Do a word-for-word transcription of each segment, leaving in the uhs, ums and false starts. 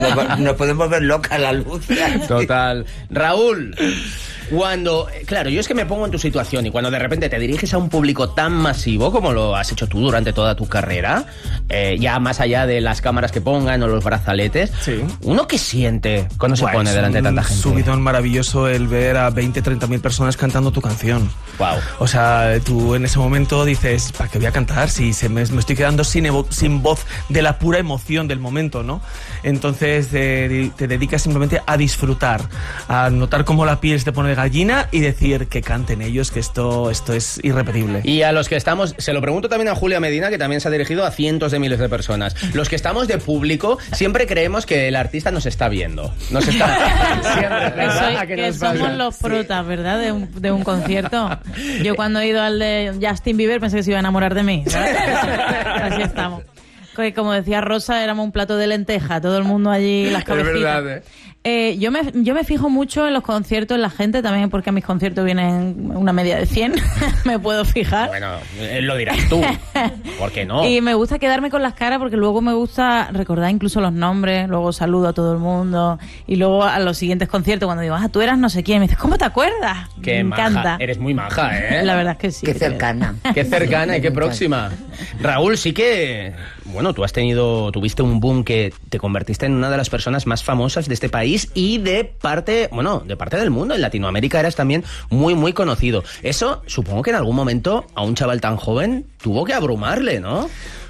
Nos, nos podemos ver loca la luz. Total. Raúl, cuando... Claro, yo es que me pongo en tu situación y cuando de repente te diriges a un público tan masivo como lo has hecho tú durante toda tu carrera, eh, ya más allá de las cámaras que pongan o los brazaletes, sí. ¿Uno qué siente cuando se bueno, pone delante de tanta gente? Es un subidón maravilloso el ver a veinte, treinta mil personas cantando tu canción. Wow. O sea, tú en ese momento dices, ¿para qué voy a cantar? Si se me, me estoy quedando sin, evo, sin voz de la pura emoción del momento, ¿no? Entonces eh, te dedicas simplemente a disfrutar, a notar cómo la piel se te pone de gallina y decir que canten ellos, que esto, esto es irrepetible. Y a los que estamos, se lo pregunto también a Julia Medina, que también se ha dirigido a cientos de miles de personas. Los que estamos de público siempre creemos que el artista nos está viendo. Nos está siempre, que, soy, que, que somos pasa? Los protas, ¿verdad? De un, de un concierto. Yo cuando he ido al de Justin Bieber pensé que se iba a enamorar de mí, ¿verdad? Así estamos. Como decía Rosa, éramos un plato de lenteja, todo el mundo allí, las cabecitas. Es verdad, ¿eh? Eh, yo, me, yo me fijo mucho en los conciertos, en la gente, también porque a mis conciertos vienen una media de cien, me puedo fijar. Bueno, lo dirás tú, ¿por qué no? Y me gusta quedarme con las caras porque luego me gusta recordar incluso los nombres, luego saludo a todo el mundo y luego a los siguientes conciertos cuando digo, ah, tú eras no sé quién, me dices, ¿cómo te acuerdas? Qué me maja. encanta. Eres muy maja, ¿eh? La verdad es que sí. Qué cercana. Qué cercana y qué próxima. Raúl, sí que, bueno, tú has tenido, tuviste un boom que te convertiste en una de las personas más famosas de este país y de parte, bueno, de parte del mundo. En Latinoamérica eras también muy, muy conocido. Eso, supongo que en algún momento a un chaval tan joven tuvo que abrumarle, ¿no?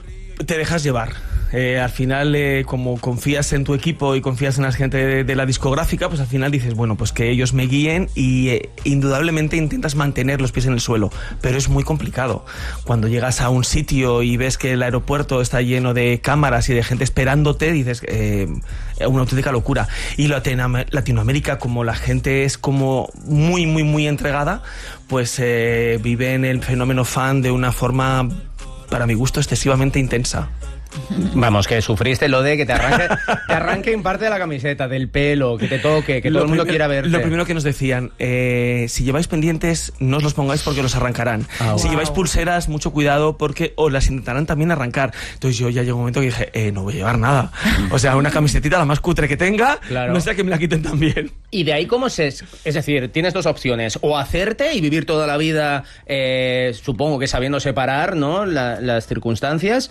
Te dejas llevar. Eh, al final, eh, como confías en tu equipo y confías en la gente de, de la discográfica, pues al final dices, bueno, pues que ellos me guíen y eh, indudablemente intentas mantener los pies en el suelo, pero es muy complicado. Cuando llegas a un sitio y ves que el aeropuerto está lleno de cámaras y de gente esperándote, dices, eh, una auténtica locura. Y Latinoamérica, como la gente es como muy, muy, muy entregada, pues eh, viven el fenómeno fan de una forma, para mi gusto, excesivamente intensa. Vamos, que sufriste lo de que te arranque, te arranque en parte de la camiseta, del pelo, que te toque, que lo todo el mundo primer, quiera verte. Lo primero que nos decían, eh, si lleváis pendientes, no os los pongáis porque los arrancarán. Oh, si wow. lleváis pulseras, mucho cuidado porque os las intentarán también arrancar. Entonces yo ya llegó un momento que dije, eh, no voy a llevar nada. O sea, una camisetita la más cutre que tenga, claro. No sea que me la quiten también. Y de ahí cómo se... Es decir, tienes dos opciones, o hacerte y vivir toda la vida, eh, supongo que sabiendo separar, ¿no?, la, las circunstancias,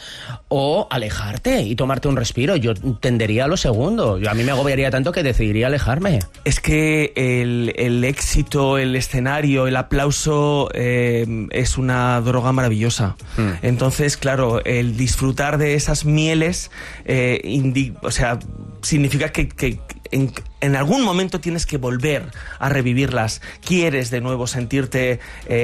o alejarte y tomarte un respiro. Yo tendería a lo segundo. Yo, a mí me agobiaría tanto que decidiría alejarme. Es que el, el éxito, el escenario, el aplauso eh, es una droga maravillosa. Mm. Entonces, claro, el disfrutar de esas mieles, eh, indi- o sea, significa que, que en, en algún momento tienes que volver a revivirlas. Quieres de nuevo sentirte...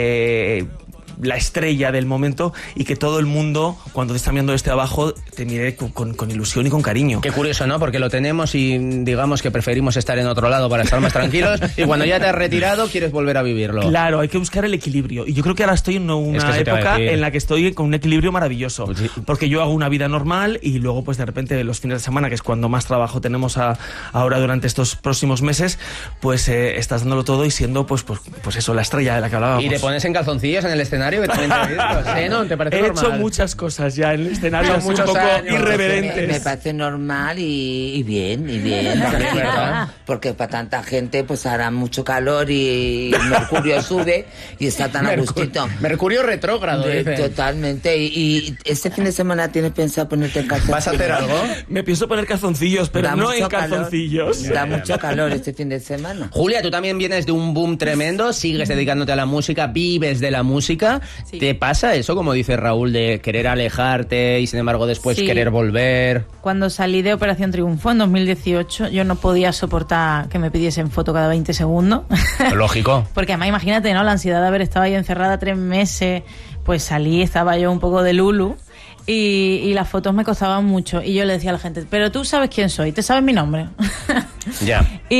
Eh, la estrella del momento y que todo el mundo, cuando te está mirando desde abajo, te mire con, con, con ilusión y con cariño. Qué curioso, ¿no? Porque lo tenemos y digamos que preferimos estar en otro lado para estar más tranquilos y cuando ya te has retirado quieres volver a vivirlo. Claro, hay que buscar el equilibrio y yo creo que ahora estoy en una es que época en la que estoy con un equilibrio maravilloso, pues sí. Porque yo hago una vida normal y luego pues de repente los fines de semana, que es cuando más trabajo tenemos a, ahora durante estos próximos meses, pues eh, estás dándolo todo y siendo pues, pues, pues eso, la estrella de la que hablábamos. Y te pones en calzoncillos en el escenario que también te he visto. ¿Sí, no? ¿Te parece He normal? hecho muchas cosas ya en el escenario, así un poco años, irreverentes. Me, me parece normal y, y bien, y bien. ¿Verdad? Porque para tanta gente pues hará mucho calor y Mercurio sube y está tan Mercur- a gustito. Mercurio retrógrado, De, dicen. Totalmente. Y, y este fin de semana tienes pensado ponerte en calzoncillos. ¿Vas a hacer algo? Me pienso poner calzoncillos, pero da no en calzoncillos. Calor, da mucho calor este fin de semana. Julia, tú también vienes de un boom tremendo, sigues dedicándote a la música, vives de la música. Sí. ¿Te pasa eso, como dice Raúl, de querer alejarte y sin embargo después sí. querer volver? Cuando salí de Operación Triunfo en dos mil dieciocho, yo no podía soportar que me pidiesen foto cada veinte segundos. Lógico. Porque además imagínate, ¿no? La ansiedad de haber estado ahí encerrada tres meses, pues salí, estaba yo un poco de Lulu. Y, y las fotos me costaban mucho. Y yo le decía a la gente, pero tú sabes quién soy, ¿te sabes mi nombre? Ya.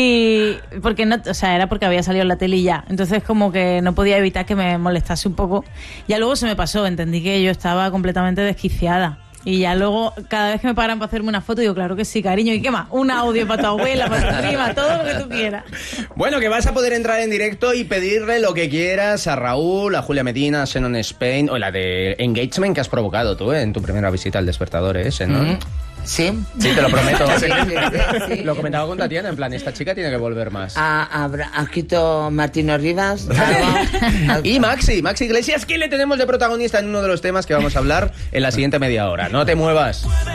Y porque no, o sea, era porque había salido en la tele y ya. Entonces como que no podía evitar que me molestase un poco. Ya luego se me pasó, entendí que yo estaba completamente desquiciada. Y ya luego, cada vez que me paran para hacerme una foto, digo, claro que sí, cariño. ¿Y qué más? Un audio para tu abuela, para tu prima, todo lo que tú quieras. Bueno, que vas a poder entrar en directo y pedirle lo que quieras a Raúl, a Julia Medina, a Xenon Spain, o la de Engagement que has provocado tú, ¿eh? En tu primera visita al Despertador ese, ¿no? Mm. Sí. Sí, te lo prometo. Sí, sí, sí. Lo comentaba con Tatiana, en plan, esta chica tiene que volver más. A, a, a Quito Martino Rivas. Alba, Y Maxi, Maxi Iglesias, que le tenemos de protagonista en uno de los temas que vamos a hablar en la siguiente media hora. No te muevas.